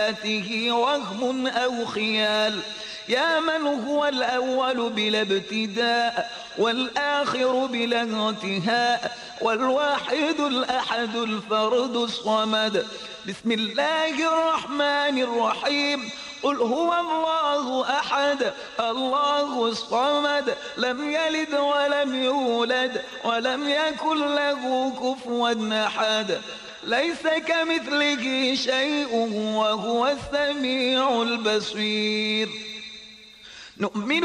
ذاته وهم أو خيال. يا من هو الأول بلا ابتداء والآخر بلا انتهاء والواحد الأحد الفرد الصمد. بسم الله الرحمن الرحيم. قل هو الله أحد الله الصمد لم يلد ولم يولد ولم يكن له كفوا أحد. ليس كمثله شيء وهو السميع البصير. نؤمن